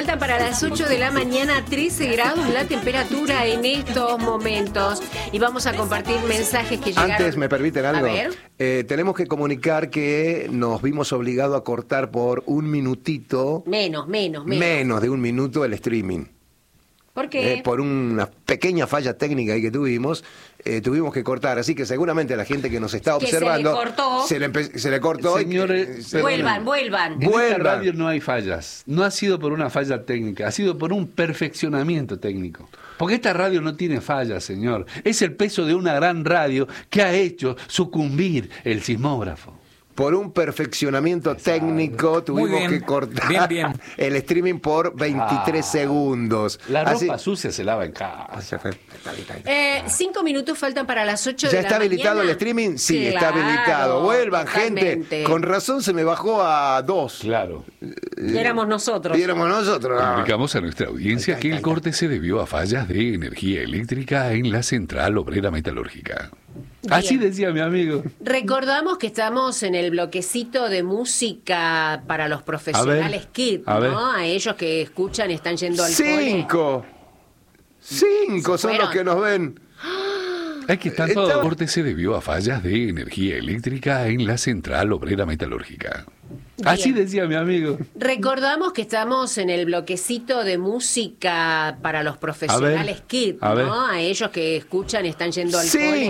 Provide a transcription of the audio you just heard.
Faltan para las 8 de la mañana 13 grados la temperatura en estos momentos. Y vamos a compartir mensajes que llegaron. Antes, ¿me permiten algo? A ver. Tenemos que comunicar que nos vimos obligados a cortar por un minutito. Menos. Menos de un minuto el streaming. ¿Por qué? Por una pequeña falla técnica ahí que tuvimos que cortar. Así que seguramente la gente que nos está observando se le cortó. Señores, vuelvan. En esta radio no hay fallas. No ha sido por una falla técnica, ha sido por un perfeccionamiento técnico. Porque esta radio no tiene fallas, señor. Es el peso de una gran radio que ha hecho sucumbir el sismógrafo. Por un perfeccionamiento técnico tuvimos que cortar el streaming por 23 segundos. La ropa sucia se lava en casa. 5 minutos faltan para las 8 de la ¿Ya mañana. está habilitado el streaming? Sí, está habilitado. Vuelvan, totalmente. gente. Con razón se me bajó a 2. Claro. Y éramos nosotros. Comunicamos a nuestra audiencia que el corte se debió a fallas de energía eléctrica en la central obrera metalúrgica. Bien. Así decía mi amigo. Recordamos que estamos en el bloquecito de música para los profesionales KID, ¿no? A ellos que escuchan están yendo al cole. 5 son los que nos ven. Es que el corte se debió a fallas de energía eléctrica en la central obrera metalúrgica. Bien. Así decía mi amigo. Recordamos que estamos en el bloquecito de música para los profesionales KID, ¿no? A ellos que escuchan están yendo al cole.